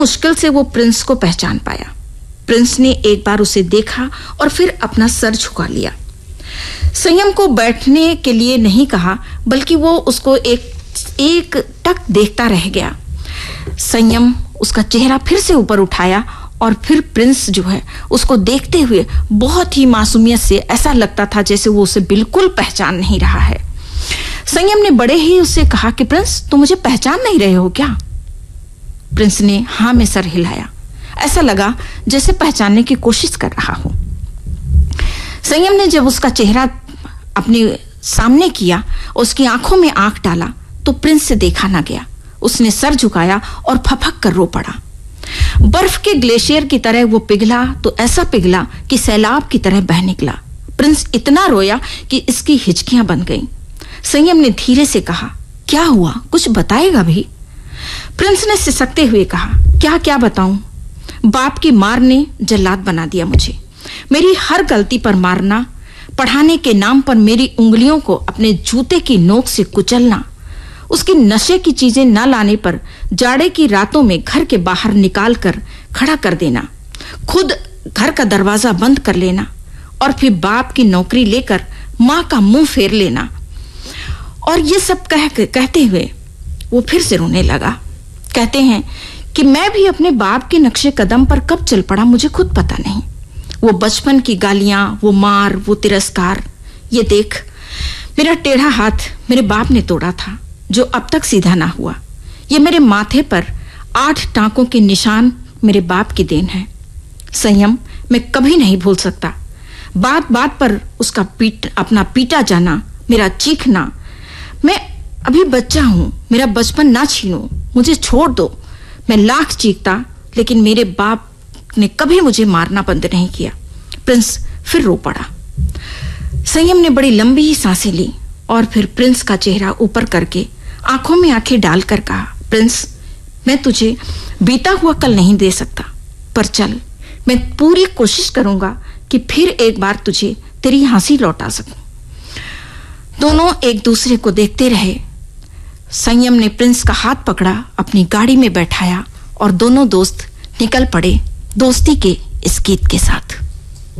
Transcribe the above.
मुश्किल से वो प्रिंस को पहचान पाया। प्रिंस ने एक बार उसे देखा और फिर अपना सर झुका लिया। संयम को बैठने के लिए नहीं कहा, बल्कि वो उसको एक टक देखता रह गया। संयम उसका चेहरा फिर से ऊपर उठाया और फिर प्रिंस जो है उसको देखते हुए बहुत ही मासूमियत से ऐसा लगता था जैसे वो उसे बिल्कुल पहचान नहीं रहा है। संयम ने बड़े ही उससे कहा कि प्रिंस, तुम मुझे पहचान नहीं रहे हो क्या? प्रिंस ने हाँ में सर हिलाया। ऐसा लगा जैसे पहचानने की कोशिश कर रहा हो। संयम ने जब उसका चेहरा अपने सामने किया, उसकी आंखों में आंख डाला तो प्रिंस से देखा ना गया। उसने सर झुकाया और फपक कर रो पड़ा। बर्फ के ग्लेशियर की तरह वो पिघला तो ऐसा पिघला कि सैलाब की तरह बह निकला। प्रिंस इतना रोया कि इसकी हिचकियां बन गईं। संयम ने धीरे से कहा, क्या हुआ, कुछ बताएगा भी? प्रिंस ने सिसकते हुए कहा, क्या क्या बताऊं? बाप की मार ने जल्लाद बना दिया मुझे। मेरी हर गलती पर मारना, पढ़ाने के नाम पर मेरी उंगलियों को अपने जूते की नोक से कुचलना, उसकी नशे की चीजें न लाने पर जाड़े की रातों में घर के बाहर निकाल कर खड़ा कर देना, खुद घर का दरवाजा बंद कर लेना और फिर बाप की नौकरी लेकर माँ का मुंह फेर लेना। और ये सब कहते हुए वो फिर से रोने लगा। कहते हैं कि मैं भी अपने बाप के नक्शे कदम पर कब चल पड़ा मुझे खुद पता नहीं। वो बचपन की गालियां, वो मार, वो तिरस्कार, ये देख मेरा टेढ़ा हाथ मेरे बाप ने तोड़ा था जो अब तक सीधा ना हुआ। ये मेरे माथे पर 8 टांकों के निशान मेरे बाप की देन है। संयम मैं कभी नहीं भूल सकता। बात बात पर उसका अपना पीटा जाना, मेरा चीखना। मैं अभी बच्चा हूं, मेरा बचपन ना छीनो, मुझे छोड़ दो। मैं लाख चीखता, लेकिन मेरे बाप ने कभी मुझे मारना बंद नहीं किया। प्रिंस फिर रो पड़ा। संयम ने बड़ी लंबी सांसें ली और फिर प्रिंस का चेहरा ऊपर करके आंखों में आंखें डालकर कहा, प्रिंस, मैं तुझे बीता हुआ कल नहीं दे सकता, पर चल, मैं पूरी कोशिश करूंगा कि फिर एक बार तुझे तेरी हंसी लौटा सकूं। दोनों एक दूसरे को देखते रहे। संयम ने प्रिंस का हाथ पकड़ा, अपनी गाड़ी में बैठाया और दोनों दोस्त निकल पड़े दोस्ती के इस गीत के साथ।